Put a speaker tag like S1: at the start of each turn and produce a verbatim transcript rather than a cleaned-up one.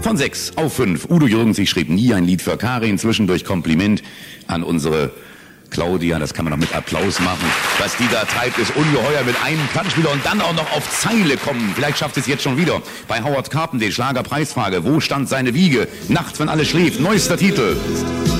S1: Von sechs auf fünf. Udo Jürgens, ich schrieb nie ein Lied für Karin. Zwischendurch Kompliment an unsere Claudia, das kann man noch mit Applaus machen. Was die da treibt, ist ungeheuer mit einem Plattenspieler und dann auch noch auf Zeile kommen. Vielleicht schafft es jetzt schon wieder. Bei Howard Carpendale, Schlagerpreisfrage. Wo stand seine Wiege? Nacht, wenn alles schläft. Neuester Titel.